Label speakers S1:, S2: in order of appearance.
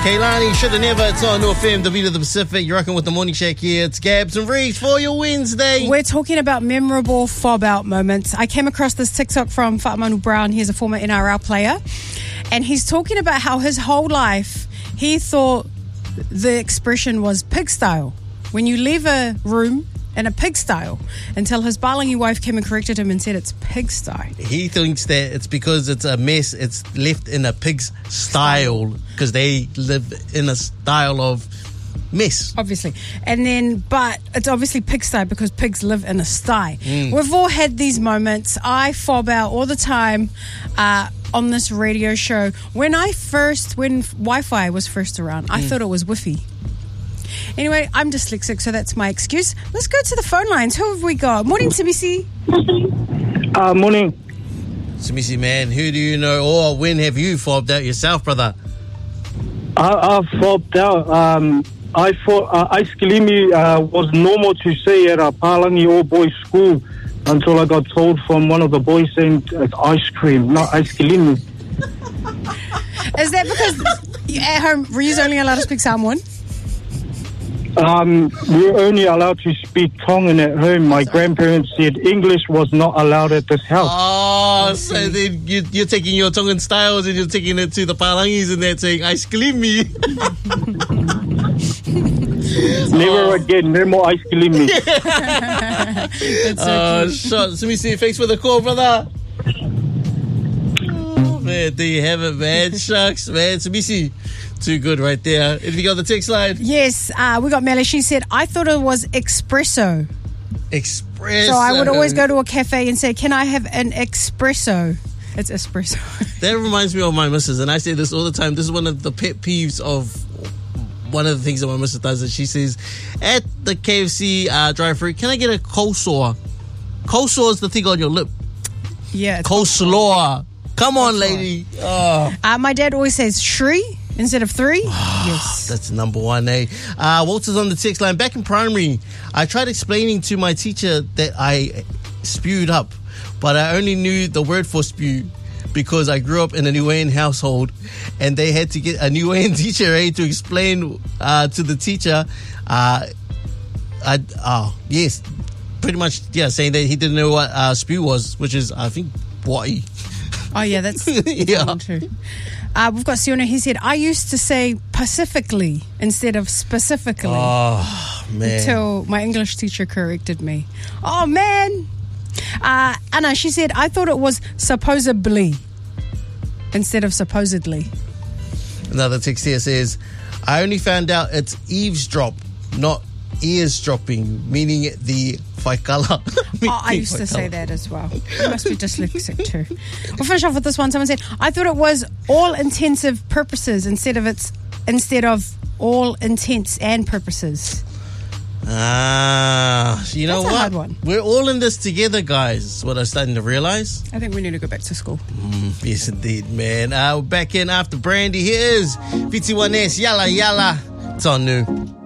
S1: Kaylani, shoulda never. It's on North FM, the beat of the Pacific. You're rocking with the Morning Shack here. It's Gabs and Reese for your Wednesday.
S2: We're talking about memorable fob-out moments. I came across this TikTok from Fa'amanu Brown. He's a former NRL player. And he's talking about how his whole life he thought the expression was pig style. When you leave a room in a pig style, until his Balangi wife came and corrected him and said it's pig style.
S1: He thinks that it's because it's a mess, it's left in a pig's style, because they live in a style of mess.
S2: Obviously. And then, but it's obviously pig style because pigs live in a sty. We've all had these moments. I fob out all the time on this radio show. When Wi-Fi was first around, I thought it was Wi-Fi. Anyway, I'm dyslexic, so that's my excuse. Let's go to the phone lines. Who have we got? Morning, Timisi.
S3: Morning.
S1: Timisi, man, who do you know, or when have you fobbed out yourself, brother?
S3: I fobbed out. I thought ice kilimi was normal to say at a Palangi all-boys school until I got told from one of the boys saying it's ice cream, not ice kilimi.
S2: Is that because at home, were you only allowed to speak Samoan?
S3: We were only allowed to speak Tongan at home. My grandparents said English was not allowed at this house.
S1: Oh, so then you're taking your Tongan styles and you're taking it to the Palangis and they're saying, ice kilimi.
S3: Never again, no more ice kilimi.
S1: Let me see, thanks for the call, brother. Oh, man, there you have it, man. Shucks, man. Subisi. Too good right there. Anything on the text line?
S2: Yes, we got Melly. She said, I thought it was espresso.
S1: Espresso.
S2: So I would always go to a cafe and say, can I have an espresso? It's espresso.
S1: That reminds me of my missus, and I say this all the time. This is one of the pet peeves of one of the things that my missus does. Is she says, at the KFC drive-thru, can I get a coleslaw? Coleslaw is the thing on your lip.
S2: Yeah.
S1: Coleslaw. Come on, lady. Oh.
S2: My dad always says Shri instead of 3. Yes.
S1: That's number one, eh? Walter's on the text line. Back in primary, I tried explaining to my teacher that I spewed up, but I only knew the word for spew because I grew up in a Niuean household and they had to get a Niuean teacher to explain to the teacher. Yes, pretty much, yeah, saying that he didn't know what spew was, which is, I think, wai.
S2: Oh, yeah, that's
S1: yeah.
S2: True. We've got Siona. He said, I used to say pacifically instead of specifically.
S1: Oh, man.
S2: Until my English teacher corrected me. Oh, man. Anna, she said, I thought it was supposedly instead of supposedly.
S1: Another text here says, I only found out it's eavesdrop, not eavesdropping, meaning the whaikala.
S2: I used to say that as well. You must be dyslexic too. We'll finish off with this one. Someone said, I thought it was all intensive purposes instead of all intents and purposes.
S1: You know
S2: That's a
S1: what?
S2: hard one.
S1: We're all in this together, guys. Is what I'm starting to realize.
S2: I think we need to go back to school.
S1: Yes, indeed, man. We're back in after Brandy. Here's BT1S. Yalla, yalla. It's on new.